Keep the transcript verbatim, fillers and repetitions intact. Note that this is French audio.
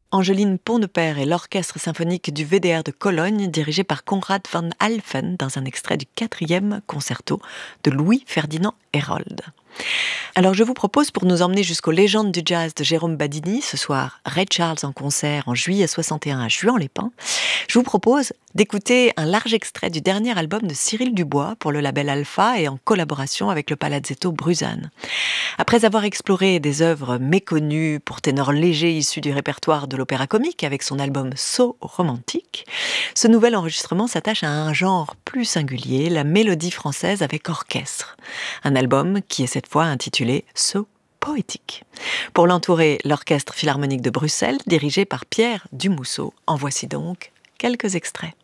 Angeline Pont-de-Père et l'Orchestre symphonique du V D R de Cologne, dirigé par Conrad van Alphen, dans un extrait du quatrième concerto de Louis-Ferdinand Hérold. Alors je vous propose, pour nous emmener jusqu'aux légendes du jazz de Jérôme Badini, ce soir Ray Charles en concert en juillet soixante et un à Juan-les-Pins, je vous propose d'écouter un large extrait du dernier album de Cyril Dubois pour le label Alpha et en collaboration avec le Palazzetto Bruzane. Après avoir exploré des œuvres méconnues pour ténor léger issus du répertoire de l'opéra comique avec son album So romantique, ce nouvel enregistrement s'attache à un genre plus singulier, la mélodie française avec orchestre. Un album qui est cette fois intitulé So poétique. Pour l'entourer, l'Orchestre philharmonique de Bruxelles, dirigé par Pierre Dumousseau. En voici donc quelques extraits.